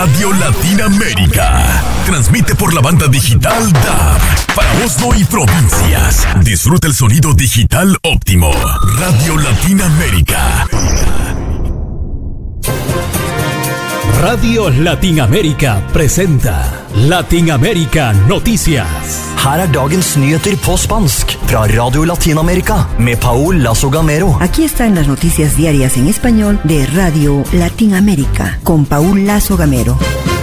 Radio Latinoamérica. Transmite por la banda digital DAB para Oslo y provincias. Disfruta el sonido digital óptimo. Radio Latinoamérica. Radio Latinoamérica presenta Latinoamérica Noticias. Her dagens nyheter på spansk fra Radio Latinoamérica med Paul Lazo Gamero. Aquí están las noticias diarias en español de Radio Latinoamérica con Paul Lazo Gamero.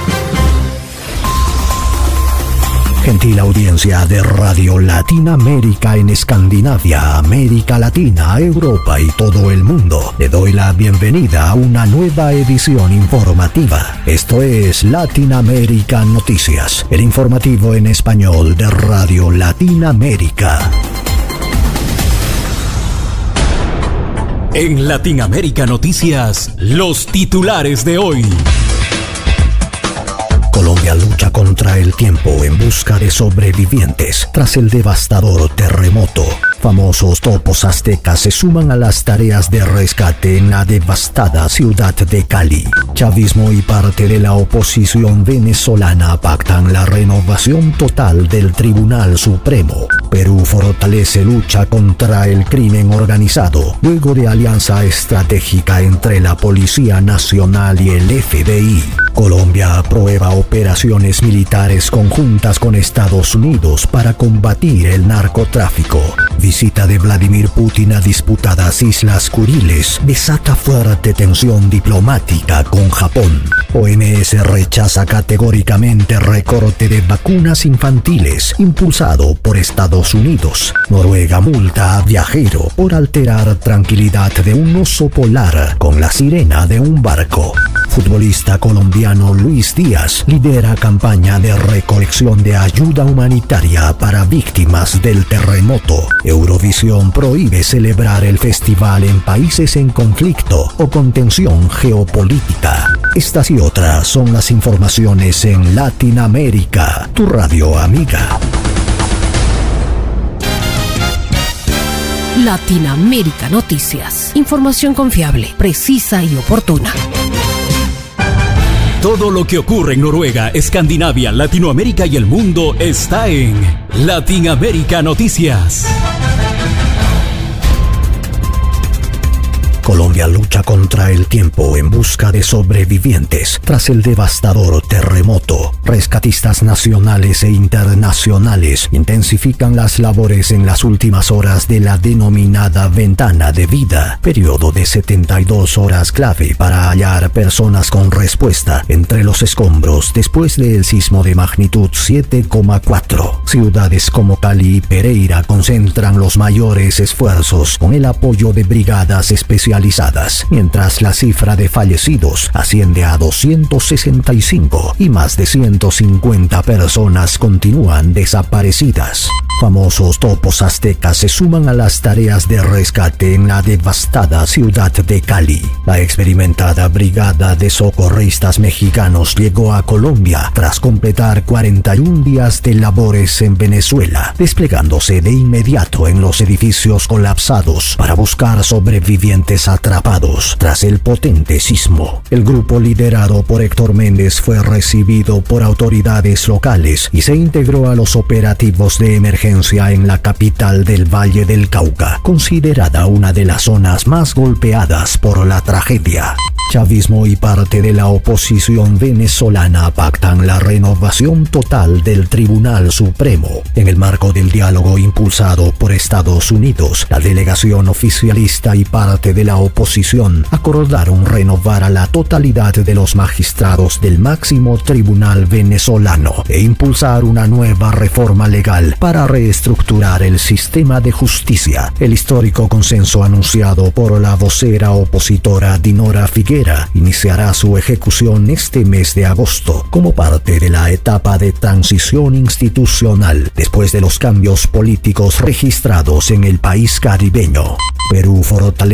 Gentil audiencia de Radio Latinoamérica en Escandinavia, América Latina, Europa y todo el mundo. Le doy la bienvenida a una nueva edición informativa. Esto es Latinoamérica Noticias, el informativo en español de Radio Latinoamérica. En Latinoamérica Noticias, los titulares de hoy. Colombia lucha contra el tiempo en busca de sobrevivientes tras el devastador terremoto. Famosos topos aztecas se suman a las tareas de rescate en la devastada ciudad de Cali. Chavismo y parte de la oposición venezolana pactan la renovación total del Tribunal Supremo. Perú fortalece lucha contra el crimen organizado luego de alianza estratégica entre la Policía Nacional y el FBI. Colombia aprueba operaciones militares conjuntas con Estados Unidos para combatir el narcotráfico. Visita de Vladimir Putin a disputadas Islas Kuriles desata fuerte tensión diplomática con Japón. OMS rechaza categóricamente recorte de vacunas infantiles impulsado por Estados Unidos. Noruega multa a viajero por alterar tranquilidad de un oso polar con la sirena de un barco. Futbolista colombiano Luis Díaz lidera campaña de recolección de ayuda humanitaria para víctimas del terremoto. Eurovisión prohíbe celebrar el festival en países en conflicto o con tensión geopolítica. Estas y otras son las informaciones en Latinoamérica, tu radio amiga. Latinoamérica Noticias. Información confiable, precisa y oportuna. Todo lo que ocurre en Noruega, Escandinavia, Latinoamérica y el mundo está en Latinoamérica Noticias. Colombia lucha contra el tiempo en busca de sobrevivientes tras el devastador terremoto. Rescatistas nacionales e internacionales intensifican las labores en las últimas horas de la denominada ventana de vida, periodo de 72 horas clave para hallar personas con respuesta entre los escombros después del sismo de magnitud 7,4. Ciudades como Cali y Pereira concentran los mayores esfuerzos con el apoyo de brigadas especializadas, mientras la cifra de fallecidos asciende a 265 y más de 150 personas continúan desaparecidas. Famosos topos aztecas se suman a las tareas de rescate en la devastada ciudad de Cali. La experimentada brigada de socorristas mexicanos llegó a Colombia tras completar 41 días de labores en Venezuela, desplegándose de inmediato en los edificios colapsados para buscar sobrevivientes atrapados tras el potente sismo. El grupo liderado por Héctor Méndez fue recibido por autoridades locales y se integró a los operativos de emergencia en la capital del Valle del Cauca, considerada una de las zonas más golpeadas por la tragedia. Chavismo y parte de la oposición venezolana pactan la renovación total del Tribunal Supremo. En el marco del diálogo impulsado por Estados Unidos, la delegación oficialista y parte de la oposición acordaron renovar a la totalidad de los magistrados del máximo tribunal venezolano e impulsar una nueva reforma legal para reestructurar el sistema de justicia. El histórico consenso anunciado por la vocera opositora Dinora Figuera iniciará su ejecución este mes de agosto como parte de la etapa de transición institucional después de los cambios políticos registrados en el país caribeño. Perú fortalece lucha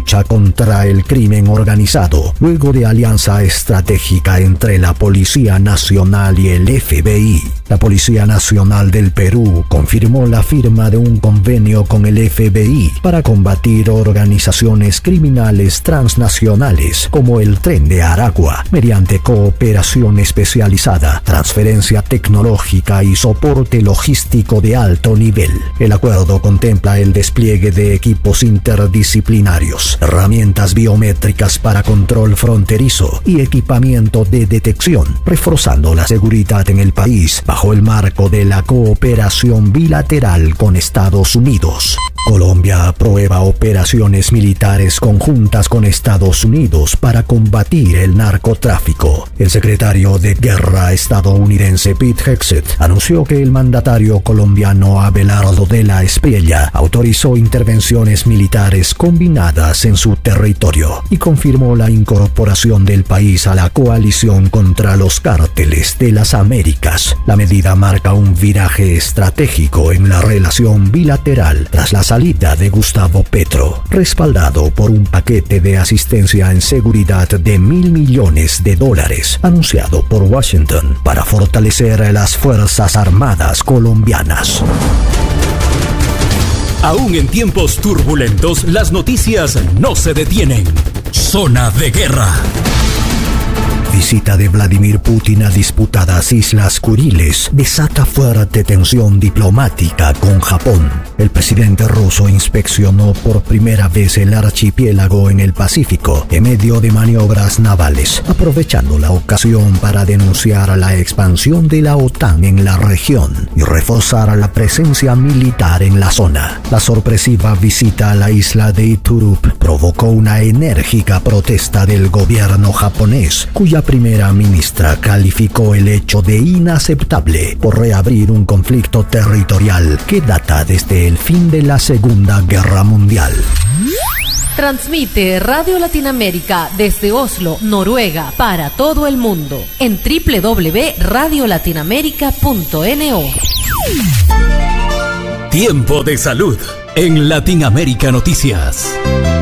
lucha contra el crimen organizado, luego de alianza estratégica entre la Policía Nacional y el FBI. La Policía Nacional del Perú confirmó la firma de un convenio con el FBI para combatir organizaciones criminales transnacionales como el Tren de Aragua, mediante cooperación especializada, transferencia tecnológica y soporte logístico de alto nivel. El acuerdo contempla el despliegue de equipos interdisciplinarios, herramientas biométricas para control fronterizo y equipamiento de detección, reforzando la seguridad en el país bajo el marco de la cooperación bilateral con Estados Unidos. Colombia aprueba operaciones militares conjuntas con Estados Unidos para combatir el narcotráfico. El secretario de Guerra estadounidense Pete Hegseth anunció que el mandatario colombiano Abelardo de la Espriella autorizó intervenciones militares combinadas en su territorio y confirmó la incorporación del país a la coalición contra los cárteles de las Américas. La medida marca un viraje estratégico en la relación bilateral tras la salida de Gustavo Petro, respaldado por un paquete de asistencia en seguridad de $1.000 millones anunciado por Washington para fortalecer las Fuerzas Armadas colombianas. Aún en tiempos turbulentos, las noticias no se detienen. Zona de guerra. Visita de Vladimir Putin a disputadas Islas Kuriles desata fuerte tensión diplomática con Japón. El presidente ruso inspeccionó por primera vez el archipiélago en el Pacífico en medio de maniobras navales, aprovechando la ocasión para denunciar la expansión de la OTAN en la región y reforzar la presencia militar en la zona. La sorpresiva visita a la isla de Iturup provocó una enérgica protesta del gobierno japonés, cuya primera ministra calificó el hecho de inaceptable por reabrir un conflicto territorial que data desde el fin de la Segunda Guerra Mundial. Transmite Radio Latinoamérica desde Oslo, Noruega, para todo el mundo en www.radiolatinoamerica.no. Tiempo de salud en Latinoamérica Noticias.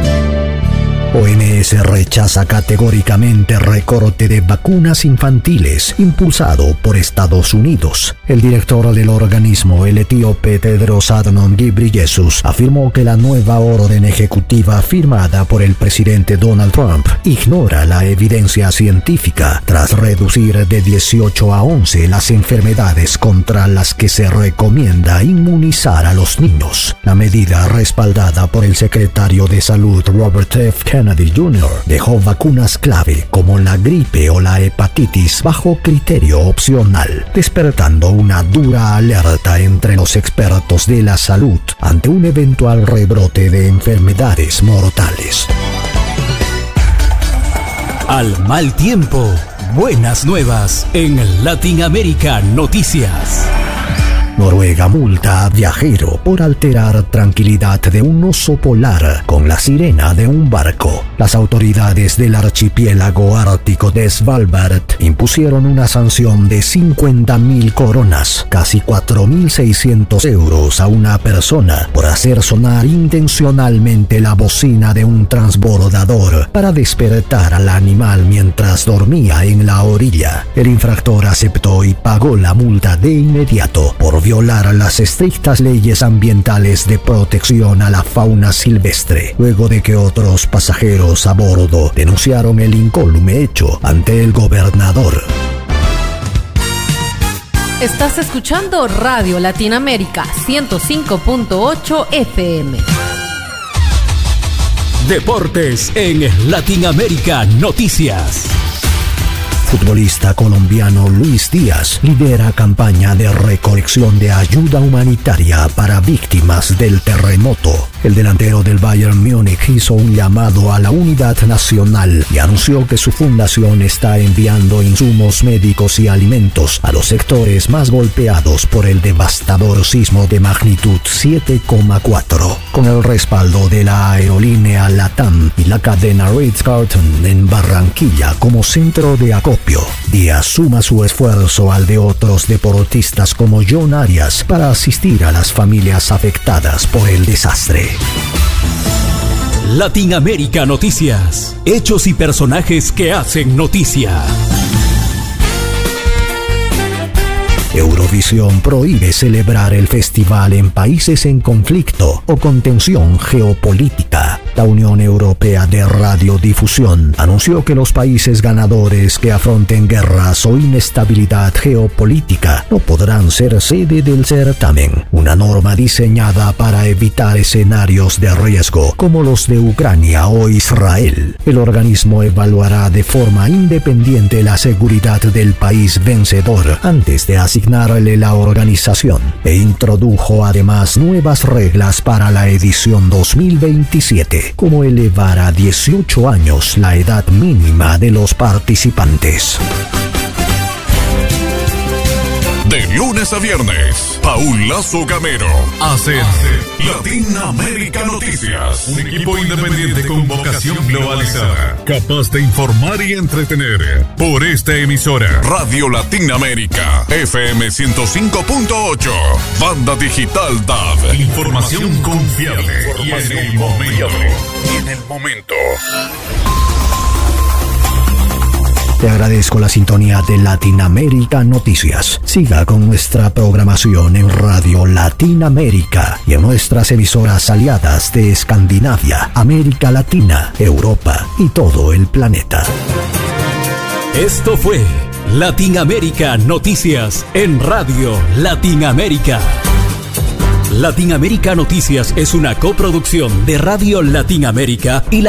OMS rechaza categóricamente recorte de vacunas infantiles impulsado por Estados Unidos. El director del organismo, el etíope Tedros Adhanom Ghebreyesus, afirmó que la nueva orden ejecutiva firmada por el presidente Donald Trump ignora la evidencia científica tras reducir de 18 a 11 las enfermedades contra las que se recomienda inmunizar a los niños. La medida, respaldada por el secretario de Salud Robert F. Kennedy Jr., dejó vacunas clave como la gripe o la hepatitis bajo criterio opcional, despertando una dura alerta entre los expertos de la salud ante un eventual rebrote de enfermedades mortales. Al mal tiempo, buenas nuevas en Latinoamérica Noticias. Noruega multa a viajero por alterar tranquilidad de un oso polar con la sirena de un barco. Las autoridades del archipiélago ártico de Svalbard impusieron una sanción de 50.000 coronas, casi 4.600 euros a una persona por hacer sonar intencionalmente la bocina de un transbordador para despertar al animal mientras dormía en la orilla. El infractor aceptó y pagó la multa de inmediato por violar las estrictas leyes ambientales de protección a la fauna silvestre, luego de que otros pasajeros a bordo denunciaron el incólume hecho ante el gobernador. Estás escuchando Radio Latinoamérica 105.8 FM. Deportes en Latinoamérica Noticias. Futbolista colombiano Luis Díaz lidera campaña de recolección de ayuda humanitaria para víctimas del terremoto. El delantero del Bayern Múnich hizo un llamado a la unidad nacional y anunció que su fundación está enviando insumos médicos y alimentos a los sectores más golpeados por el devastador sismo de magnitud 7,4. Con el respaldo de la aerolínea LATAM y la cadena Ritz-Carlton en Barranquilla como centro de acopio, Díaz suma su esfuerzo al de otros deportistas como John Arias para asistir a las familias afectadas por el desastre. Latinoamérica Noticias. Hechos y personajes que hacen noticia. Eurovisión prohíbe celebrar el festival en países en conflicto o con tensión geopolítica. La Unión Europea de Radiodifusión anunció que los países ganadores que afronten guerras o inestabilidad geopolítica no podrán ser sede del certamen, una norma diseñada para evitar escenarios de riesgo como los de Ucrania o Israel. El organismo evaluará de forma independiente la seguridad del país vencedor antes de asignarle la organización e introdujo además nuevas reglas para la edición 2027, como elevar a 18 años la edad mínima de los participantes. De lunes a viernes, Paul Lazo Gamero hace Latinoamérica Noticias. Un equipo independiente con vocación globalizada, capaz de informar y entretener. Por esta emisora, Radio Latinoamérica, FM 105.8, Banda Digital DAB. Información confiable y en el momento. Te agradezco la sintonía de Latinoamérica Noticias. Siga con nuestra programación en Radio Latinoamérica y en nuestras emisoras aliadas de Escandinavia, América Latina, Europa y todo el planeta. Esto fue Latinoamérica Noticias en Radio Latinoamérica. Latinoamérica Noticias es una coproducción de Radio Latinoamérica y la